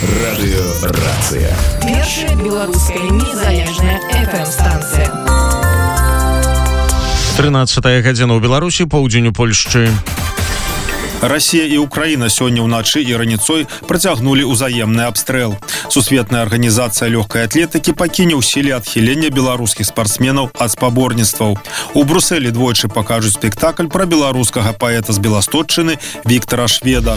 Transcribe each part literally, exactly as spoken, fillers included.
Радыёрацыя. Першая беларуская незалежная эф эм-станцыя. трынаццатая гадзіна ў Беларусі, паўдзень у Польшчы. Россия и Украина сегодня ўначы и раніцой працягнули узаемный обстрел. Сусветная организация легкой атлетики пакіне ўсілі адхілення беларускіх спортсменов от спаборніцтваў. У Брюсселі двойчы покажут спектакль про беларускага поэта с Беластотчыны Виктора Шведа.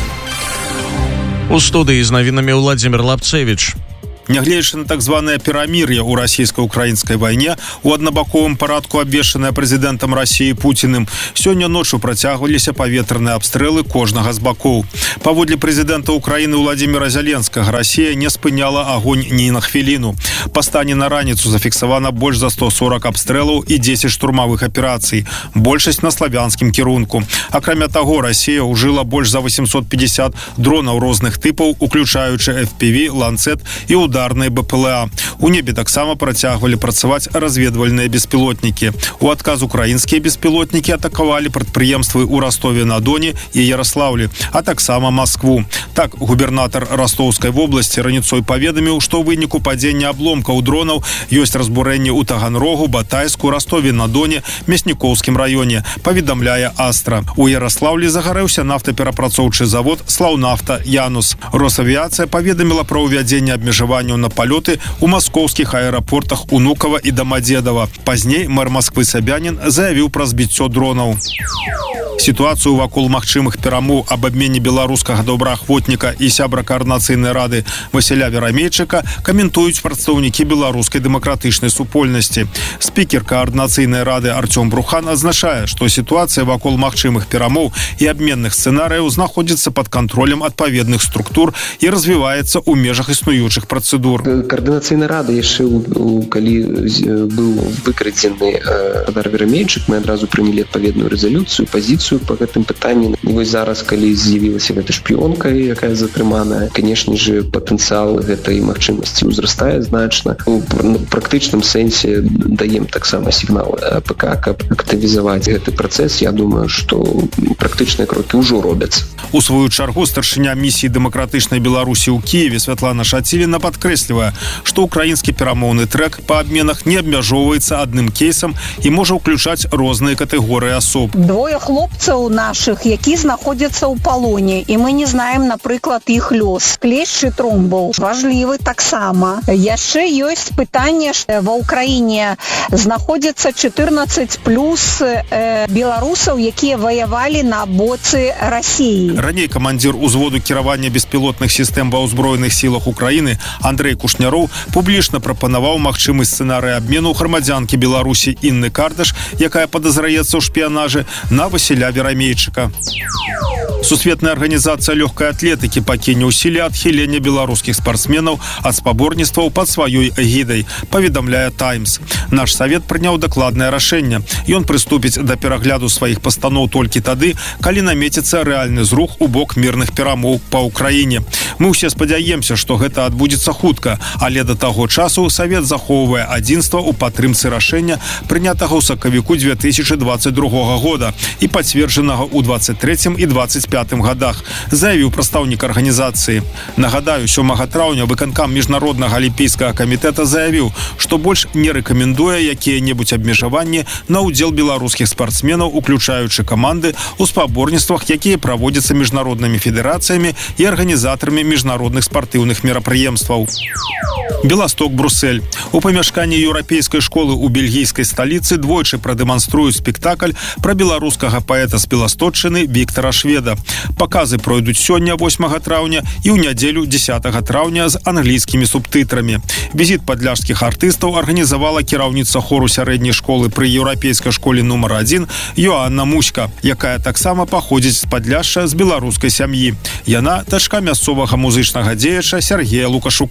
У студии с новинами Владимир Лапцевич. Нягледзячы на так званое перамір'е ў расійска-украінскай вайне, у аднабаковым парадку абвешчанае прэзідэнтам Расіі Пуціным, сёння ноччу працягваліся паветраныя абстрэлы кожнага з бакоў. Паводле прэзідэнта Украіны Владимира Зеленскага, Расія не спыняла агонь ні на хвіліну. Па стане на раніцу зафіксавана больш за сто сорок абстрэлаў і дзесяць штурмавых аперацый, большасць на славянскім кірунку. Акрамя таго, Расія ўжыла больш за восемьсот пятьдесят дронаў розных тыпаў, уключаючы эф пі ви, ланцет і удар ударные бэ пэ эл а. У небе таксама працягвалі працаваць разведвальныя беспілотнікі. У адказ украінскія беспілотнікі атакавалі прадпрыемствы ў Ростове-на-Доне і Ярослаўлі, а таксама Москву. Так, губернатар Ростовскай вобласці раніцой паведаміў, што ў выніку падзення абломкаў дронаў ёсць разбурэнне ў Таганрогу, Батайску, Ростове-на-Доне, Мяснікоўскім раёне, паведамляе Астра. У Ярослаўлі загарэўся нафтаперапрацоўчы завод «Слаўнафта Янус». Росавіяцыя паведаміла пра ўвядзенне абмежавання на палёты у маскоўскіх аэрапортах Унукова і Дамадзедава. Пазней мэр Москвы Сабянін заявіў пра збіццё дронаў. Ситуацию вакол магчымых перамоў об абмене беларускага добраахвотніка і сябра каардынацыйнай рады Васіля Верамейчыка каментуюць прадстаўнікі беларускай дэмакратычнай супольнасці. Спікер каардынацыйнай рады Артём Брухан адзначае, што сітуацыя вакол магчымых перамоў і абменных сцэнарыяў знаходзіцца пад кантролем адпаведных структур і развіваецца ў межах існуючых працэдур. Каардынацыйная рада яшчэ калі быў выкрадзены Адар Верамейчык, мы адразу прынялі адпаведную рэзалюцыю, пазіцыю по гэтым пытанні. І вось зараз, калі з'явілася гэта шпіёнка, якая затрыманая, канешне же, патэнцыял гэтай магчымасці ўзрастае значна. У практычным сэнсе даем таксама сігнал пэ ка, каб актывізаваць гэты працэс. Я думаю, што практычныя крокі ўжо робяцца. У сваю чаргу старшыня місіі дэмакратычнай Беларусі ў Кіеве Святлана Шаціліна падкрэслівае, што украінскі перамоўны трэк па абменах не абмяжоўваецца адным кейсам і можа ўключаць розныя катэгорыі асоб. Двое хлопцаў нашых, які знаходзяцца ў палоне, і мы не знаем, напрыклад, іх лёс. Клешчы Тромбаў важлівы таксама. Яшчэ ёсць пытанне, што ва ўкраіне знаходзяцца чатырнаццаць плюс э, беларусаў, якія ваявалі на боцы Расіі. Раней камандзір узводу кіравання беспілотных сістэм ва ўзброеных сілах Украіны Андрэй Кушняроў публічна прапанаваў магчымы сцэнарый абмену грамадзянкі Беларусі Інны Кардаш, якая падазраецца ў шпіянажы, на Васіля Верамейчыка. Сусветная организация легкой атлетики пакіне ўсілі адхілення беларускіх спортсменаў ад спаборніцтваў пад сваёй эгідай, паведамляе Таймс. Наш савет прыняў дакладнае рашэнне. Ён прыступіць да перагляду сваіх пастаноў толькі тады, калі намеціцца рэальны зрух у бок мірных перамоў па ўкраіне. Мы ўсе спадзяемся, што гэта адбудзецца хутка, але да таго часу савет захоўвае адзінства ў падтрымцы рашэння, прынятага ў сакавіку две тысячи двадцать другога года і пацверджанага ў двадцать трэцім і двадцать пятым годах, заявіў прадстаўнік арганізацыі. Нагадаю, сёмага траўня выканкам міжнароднага алімпійскага камітэта заявіў, што больш не рэкамендуе якія-небудзь абмежаванні на ўдзел беларускіх спартсменаў, уключаючы каманды ў спаборніцтвах, якія праводзяцца міжнароднымі федэрацыямі і арганізатарамі міжнародных спартыўных мерапрыемстваў. Беласток, Брюссель. У памяшканні еўрапейскай школы ў бельгійскай сталіцы двойчы прадэманструюць спектакль пра беларускага паэта з Беластотчыны Віктора Шведа. Паказы пройдуць сёння восьмага траўня і ў нядзелю дзесятага траўня з англійскімі субтытрамі. Візіт падляшскіх артыстаў арганізавала кіраўніца хору сярэдняй школы пры еўрапейскай школе нумар адзін Йоанна Муська, якая таксама паходзіць з Падляшша з беларускай сям'і. Яна дачка мясцовага музычнага дзеяча Сергея Лукашука.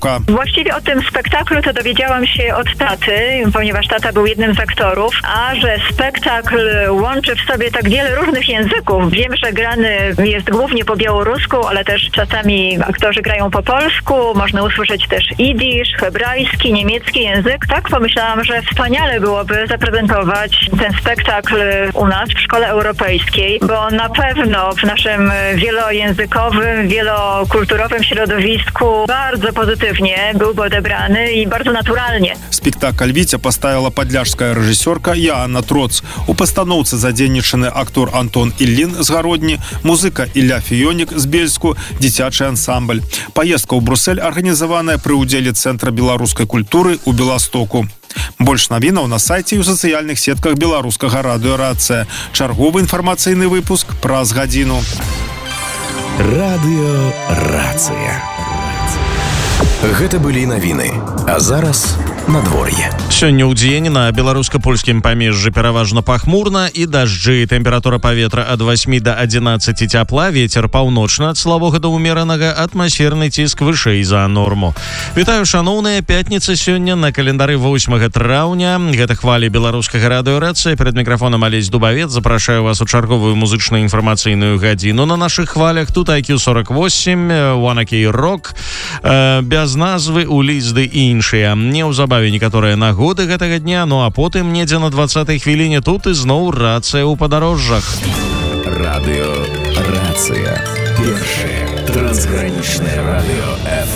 Рызалёўка. Właściwie o tym spektaklu to dowiedziałam się od taty, ponieważ tata był jednym z aktorów, a że spektakl łączy w sobie tak wiele różnych języków. Wiem, że grany jest głównie po białorusku, ale też czasami aktorzy grają po polsku, można usłyszeć też idisz, hebrajski, niemiecki język. Tak pomyślałam, że wspaniale byłoby zaprezentować ten spektakl u nas w Szkole Europejskiej, bo na pewno w naszym wielojęzykowym, wielokulturowym środowisku bardzo pozytywnie byłby odebrany i bardzo naturalnie. Спектакль «Витя» поставила подляжская рэжысёрка Яна Троц. У пастаноўцы задзейнічаны актор Антон Іллін з Гародні, музыка Ілля Фіёнік з Бельску, дзіцячы ансамбль. Паездка ў Брусэль арганізаваная пры ўдзеле Цэнтра беларускай культуры ў Беластоку. Больш навінаў на сайце і ў сацыяльных сетках беларускага радыё «Рацыя». Чарговы інфармацыйны выпуск праз гадзіну. Радыё «Рацыя». Гэта былі навіны. А зараз надвор'е. Сёння ў дзень на беларуска-польскім памежжы пераважна пахмурна і дажджы. Тэмпература паветра ад восьмі да адзінаццаці цяпла, вецер паўночны ад слабога да ўмеранага, атмасферны ціск вышэй за норму. Вітаю, шаноўныя, пятніца сёння на календары восьмага траўня. Гэта хвалі беларускага радыё «Рацыя». Перад мікрафонам Алесь Дубавец. Запрашаю вас у чарговую музычна-інфармацыйную гадзіну на нашых хвалях. Тут ай кью сорок восемь, Wanna Key Rock, э, без назвы, улізды і іншыя. Неўзабаве некаторыя нагоды гэтага дня, ну а потым недзе на дваццатай хвіліне тут ізноў рацыя ў падарожжах. Радыё «Рацыя». Першае трансгранічнае радыё эф